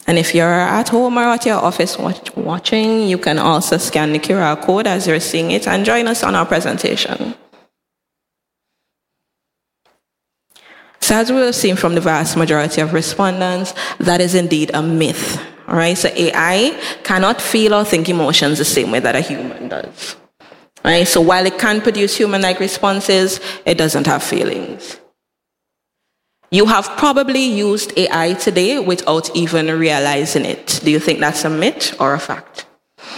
And if you're at home or at your office watching, you can also scan the QR code as you're seeing it and join us on our presentation. So as we have seen from the vast majority of respondents, that is indeed a myth. All right, so AI cannot feel or think emotions the same way that a human does. All right, so while it can produce human-like responses, it doesn't have feelings. You have probably used AI today without even realizing it. Do you think that's a myth or a fact?